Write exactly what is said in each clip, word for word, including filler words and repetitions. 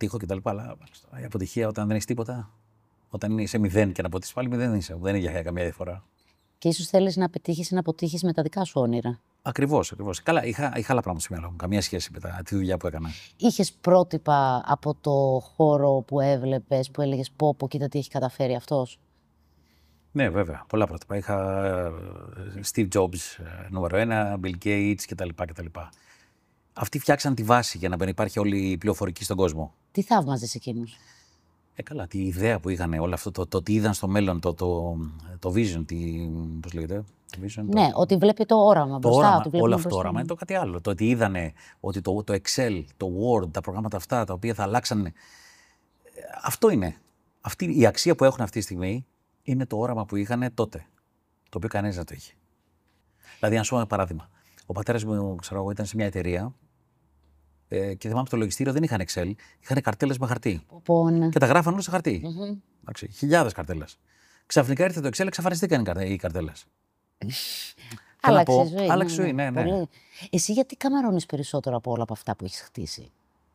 αποτύχω κτλ. Αλλά η αποτυχία όταν δεν έχει τίποτα, όταν είσαι μηδέν και να αποτύχει πάλι μηδέν, δεν είσαι. Δεν είναι για καμία διαφορά. Και ίσως θέλεις να πετύχεις ή να αποτύχεις με τα δικά σου όνειρα. Ακριβώς, ακριβώς. Καλά, είχα, είχα άλλα πράγματα στο μυαλό μου. Καμία σχέση με τα, τη δουλειά που έκανα. Είχες πρότυπα από το χώρο που έβλεπες, που έλεγες πω, πω, κοίτα τι έχει καταφέρει αυτός? Ναι, βέβαια. Πολλά πρότυπα. Είχα Steve Jobs νούμερο ένα, Bill Gates κτλ. κτλ. Αυτοί φτιάξαν τη βάση για να υπάρχει όλη η πληροφορική στον κόσμο. Τι θαύμαζες εκείνους? Ε, καλά, τη ιδέα που είχαν, όλο αυτό, το, το τι είδαν στο μέλλον, το, το, το vision, τη, πώς λέγεται, το vision, ναι, το, ότι βλέπει το όραμα το μπροστά. όραμα, ότι όλο αυτό το όραμα είναι το κάτι άλλο. Το ότι είδανε ότι το, το Excel, το Word, τα προγράμματα αυτά, τα οποία θα αλλάξαν, αυτό είναι. Αυτή, η αξία που έχουν αυτή τη στιγμή είναι το όραμα που είχαν τότε, το οποίο κανένας δεν το είχε. Δηλαδή, να σου πω ένα παράδειγμα. Ο πατέρας μου, ξέρω εγώ, ήταν σε μια εταιρεία ε, και θυμάμαι στο λογιστήριο δεν είχαν Excel, είχαν καρτέλες με χαρτί. Πω, ναι. Και τα γράφαν όλα σε χαρτί. Mm-hmm. Χιλιάδες καρτέλες. Ξαφνικά ήρθε το Excel, εξαφανιστήκαν οι καρτέλες. Άλλαξε η ζωή. Άλλαξε ζωή, ναι, ναι. Πολύ. Εσύ γιατί καμαρώνεις περισσότερο από όλα από αυτά που έχεις χτίσει?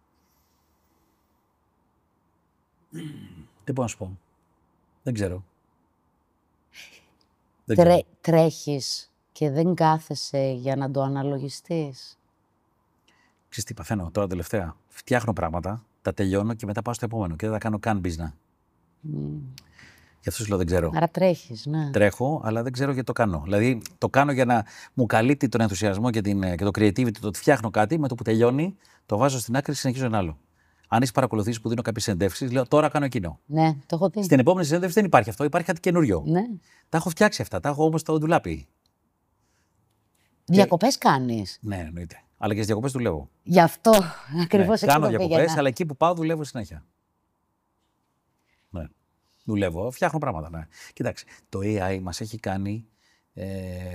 Δεν μπορώ να σου πω. Δεν ξέρω. Δεν Τρέ, ξέρω. τρέχεις και δεν κάθεσαι για να το αναλογιστείς? Ξέρεις τι παθαίνω τώρα τελευταία? Φτιάχνω πράγματα, τα τελειώνω και μετά πάω στο επόμενο και δεν τα κάνω καν business. Mm. Γι' αυτό σου λέω δεν ξέρω. Άρα τρέχεις, ναι. Τρέχω, αλλά δεν ξέρω γιατί το κάνω. Δηλαδή το κάνω για να μου καλύπτει τον ενθουσιασμό και, την, και το creativity, το ότι φτιάχνω κάτι, με το που τελειώνει, το βάζω στην άκρη και συνεχίζω ένα άλλο. Αν έχει παρακολουθήσει που δίνω κάποιες συνεντεύξεις, λέω τώρα κάνω εκείνο. Ναι, το έχω δει. Στην επόμενη συνέντευξη δεν υπάρχει αυτό, υπάρχει κάτι καινούριο. Ναι. Τα έχω φτιάξει αυτά, τα έχω όμως στο ντουλάπι. Διακοπές κάνεις? Ναι, εννοείται. Αλλά και στις διακοπές δουλεύω. Γι' αυτό ακριβώς Ναι, εκεί κάνω το διακοπές, πήγαινα. αλλά εκεί που πάω δουλεύω συνέχεια. Ναι. Δουλεύω, φτιάχνω πράγματα. Ναι. Κοιτάξτε, το έι άι μας έχει κάνει ε,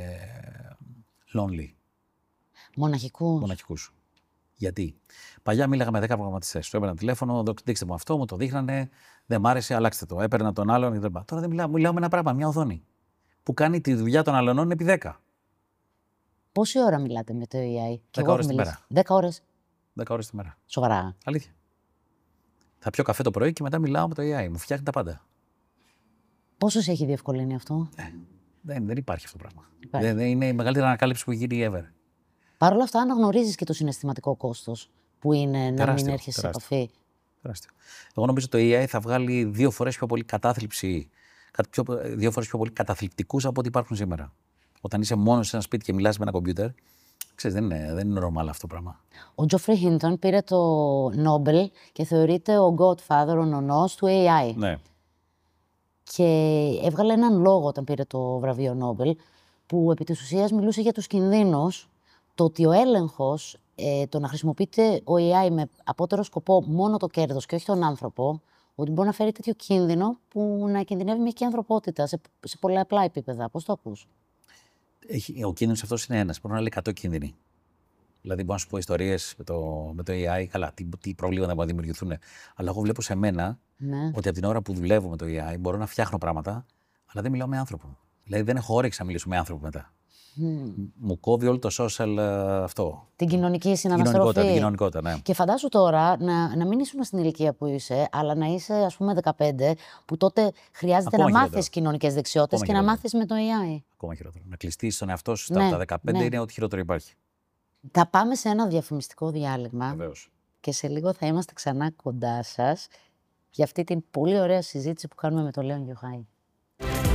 lonely. Μοναχικούς. Μοναχικούς. Γιατί? Παλιά μίλαγα με δέκα προγραμματιστές. Του έπαιρνα τηλέφωνο, δείξτε μου αυτό, μου το δείχνανε, δεν μ' άρεσε, αλλάξτε το. Έπαιρνα τον άλλον κτλ. Τώρα δεν μιλάω, μιλάω με ένα πράγμα, μια οθόνη. Που κάνει τη δουλειά των αλλωνών επί δέκα. Πόση ώρα μιλάτε με το έι άι? δέκα ώρες τη μέρα. δέκα ώρες. δέκα ώρες τη μέρα. Σοβαρά? Αλήθεια. Θα πιω καφέ το πρωί και μετά μιλάω με το έι άι. Μου φτιάχνει τα πάντα. Πόσο σε έχει διευκολύνει αυτό? Ε, δεν, δεν υπάρχει αυτό το πράγμα. Υπάρχει. Δεν, δεν είναι η μεγαλύτερη ανακάλυψη που έχει γίνει ever. Παρ' όλα αυτά, αναγνωρίζεις και το συναισθηματικό κόστος που είναι να Τεράστιο, μην έρχεσαι σε τεράστιο. επαφή. Τεράστιο. Εγώ νομίζω το έι άι θα βγάλει δύο φορές πιο πολύ κατάθλιψη, πιο, δύο φορές πιο πολύ καταθλιπτικούς από ό,τι υπάρχουν σήμερα. Όταν είσαι μόνος σε ένα σπίτι και μιλάς με ένα κομπιούτερ, ξέρεις, δεν είναι, δεν είναι normal αυτό το πράγμα. Ο Τζόφρι Χίντον πήρε το Νόμπελ και θεωρείται ο godfather, ο νονός του έι άι. Ναι. Και έβγαλε έναν λόγο όταν πήρε το βραβείο Νόμπελ, που επί της ουσίας μιλούσε για τους κινδύνους, το ότι ο έλεγχος, ε, το να χρησιμοποιείται ο έι άι με απότερο σκοπό μόνο το κέρδος και όχι τον άνθρωπο, ότι μπορεί να φέρει τέτοιο κίνδυνο που να κινδυνεύει μια και η ανθρωπότητα σε, σε πολλά απλά επίπεδα. Πώς το ακούς? Έχει, ο κίνδυνος αυτός είναι ένας. Μπορεί να λέει εκατό κίνδυνοι. Δηλαδή, μπορώ να σου πω ιστορίες με το, με το έι άι, καλά, τι, τι προβλήματα μπορεί να δημιουργηθούν. Αλλά εγώ βλέπω σε μένα Ναι. ότι από την ώρα που δουλεύω με το έι άι μπορώ να φτιάχνω πράγματα, αλλά δεν μιλάω με άνθρωπο. Δηλαδή, δεν έχω όρεξη να μιλήσω με άνθρωπο μετά. Mm. Μου κόβει όλο το social uh, αυτό. Την κοινωνική συναναστροφή. Κοινωνικότητα, την κοινωνικότητα, ναι. Και φαντάσου τώρα να, να μην ήσουν στην ηλικία που είσαι, αλλά να είσαι, ας πούμε, δεκαπέντε, που τότε χρειάζεται Ακόμα να χειρότερο. μάθεις κοινωνικές δεξιότητες και χειρότερο. να μάθεις με το έι άι. Ακόμα χειρότερο. Να κλειστείς στον εαυτό σου Ναι, στα δεκαπέντε ναι. είναι ό,τι χειρότερο υπάρχει. Θα πάμε σε ένα διαφημιστικό διάλειμμα. Βεβαίως. Και σε λίγο θα είμαστε ξανά κοντά σας για αυτή την πολύ ωραία συζήτηση που κάνουμε με τον Λέον Γιωχάη.